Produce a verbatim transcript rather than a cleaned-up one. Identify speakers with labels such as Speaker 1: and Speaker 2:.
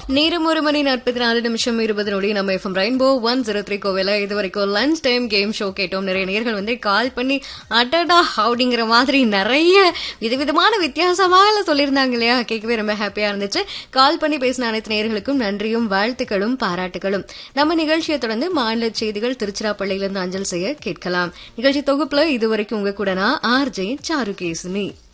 Speaker 1: நேரம் ஒரு மணி நாற்பத்தி நாலு நிமிஷம் இருபது நொடி நம்ம FM rainbow one zero three கோவில இது வரைக்கும் லஞ்ச் டைம் கேம் ஷோ கேட்டோம். நிறைய நேர்கள் வந்து கால் பண்ணி அடடா அப்படிங்கிற மாதிரி நிறைய விதவிதமான வித்தியாசமாக சொல்லியிருந்தாங்க இல்லையா, கேட்கவே ரொம்ப ஹாப்பியா இருந்துச்சு. கால் பண்ணி பேசின அனைத்து நேர்களுக்கும் நன்றியும் வாழ்த்துக்களும் பாராட்டுகளும். நம்ம நிகழ்ச்சியை தொடர்ந்து மாநில செய்திகள் திருச்சிராப்பள்ளியிலிருந்து அஞ்சல் செய்ய கேட்கலாம். நிகழ்ச்சி தொகுப்புல இதுவரைக்கும் உங்க கூட நான் ஆர்ஜே சாருகேசினி.